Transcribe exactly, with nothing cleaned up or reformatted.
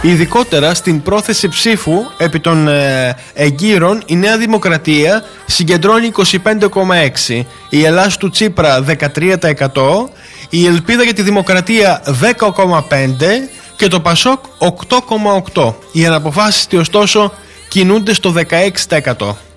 Ειδικότερα στην πρόθεση ψήφου επί των ε, εγκύρων, η Νέα Δημοκρατία συγκεντρώνει είκοσι πέντε κόμμα έξι τοις εκατό, η Ελλάς του Τσίπρα δεκατρία τοις εκατό, η Ελπίδα για τη Δημοκρατία δέκα κόμμα πέντε τοις εκατό και το Πασόκ οκτώ κόμμα οκτώ τοις εκατό. Οι αναποφάσιστοι ωστόσο κινούνται στο δεκαέξι τοις εκατό.